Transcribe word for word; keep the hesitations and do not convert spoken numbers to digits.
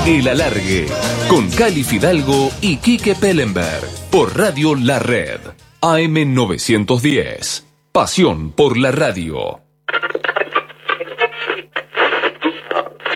El Alargue, con Cali Fidalgo y Quique Pellenberg, por Radio La Red, A M novecientos diez. Pasión por la radio.